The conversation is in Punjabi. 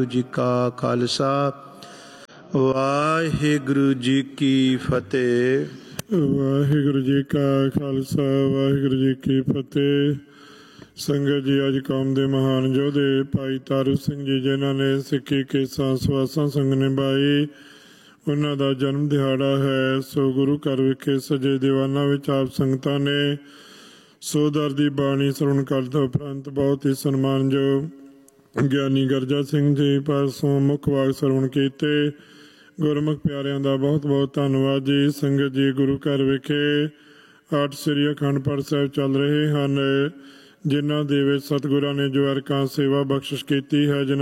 ਜੀ ਕਾ ਖਾਲਸਾ ਵਾਹਿਗੁਰੂ ਜੀ ਕੀ ਫਤਿਹ। ਵਾਹਿਗੁਰੂ ਜੀ ਕਾ ਖਾਲਸਾ ਵਾਹਿਗੁਰੂ ਜੀ ਕੀ ਫਤਿਹ। ਸੰਗਤ ਜੀ, ਅੱਜ ਕੌਮ ਦੇ ਮਹਾਨ ਯੋਧੇ ਭਾਈ ਤਾਰੂ ਸਿੰਘ ਜੀ ਜਿਨ੍ਹਾਂ ਨੇ ਸਿੱਖੀ ਕੇਸਾਂ ਸਵਾਸਾਂ ਸੰਗ ਨਿਭਾਈ, ਉਹਨਾਂ ਦਾ ਜਨਮ ਦਿਹਾੜਾ ਹੈ। ਸੋ ਗੁਰੂ ਘਰ ਵਿਖੇ ਸਜੇ ਦੀਵਾਨਾਂ ਵਿੱਚ ਆਪ ਸੰਗਤਾਂ ਨੇ ਸੋਦਰ ਦੀ ਬਾਣੀ ਸਰਵਣ ਕਰਨ ਤੋਂ ਉਪਰੰਤ ਬਹੁਤ ਹੀ ਸਨਮਾਨਯੋਗ ਗਿਆਨੀ ਗਰਜਾ ਸਿੰਘ ਜੀ ਪਾਸੋਂ ਮੁੱਖ ਵਾਕ ਸਰਵਣ ਕੀਤੇ। ਗੁਰਮੁਖ ਪਿਆਰਿਆਂ ਦਾ ਬਹੁਤ ਬਹੁਤ ਧੰਨਵਾਦ ਜੀ। ਸੰਗਤ ਜੀ, ਗੁਰੂ ਘਰ ਵਿਖੇ 8 ਸ੍ਰੀ ਅਖੰਡ ਪਾਠ ਸਾਹਿਬ ਚੱਲ ਰਹੇ ਹਨ, ਜਿਨ੍ਹਾਂ ਦੇ ਵਿੱਚ ਸਤਿਗੁਰਾਂ ਨੇ ਜੋ ਅਰਕਾਂ ਸੇਵਾ ਬਖਸ਼ਿਸ਼ ਕੀਤੀ ਹੈ, ਜਿਨ੍ਹਾਂ